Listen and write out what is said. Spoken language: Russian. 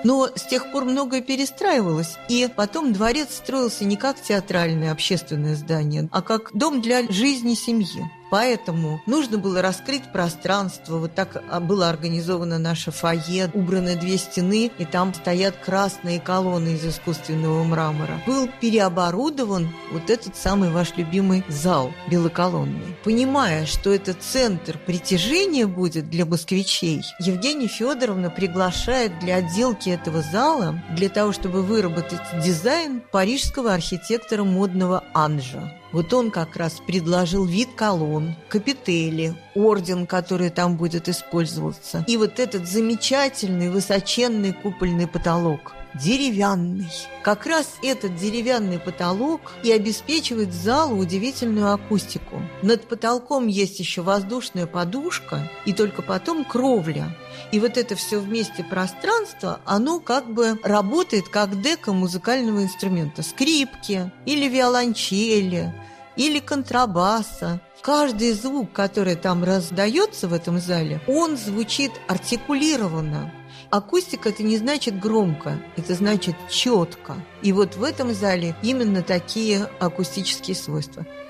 Но с тех пор многое перестраивалось, и потом дворец строился не как театральное общественное здание, а как дом для жизни семьи. Поэтому нужно было раскрыть пространство. Вот так было организовано наше фойе. Убраны 2 стены, и там стоят красные колонны из искусственного мрамора. Был переоборудован вот этот самый ваш любимый зал белоколонный. Понимая, что это центр притяжения будет для москвичей, Евгения Федоровна приглашает для отделки этого зала, для того, чтобы выработать дизайн, парижского архитектора модного Анжа. Вот он как раз предложил вид колонн, капители, орден, который там будет использоваться. И вот этот замечательный высоченный купольный потолок, деревянный. Как раз этот деревянный потолок и обеспечивает залу удивительную акустику. Над потолком есть еще воздушная подушка, и только потом кровля. И вот это все вместе пространство, оно как бы работает как дека музыкального инструмента. Скрипки или виолончели, или контрабаса. Каждый звук, который там раздается в этом зале, он звучит артикулированно. Акустика – это не значит громко, это значит четко. И вот в этом зале именно такие акустические свойства.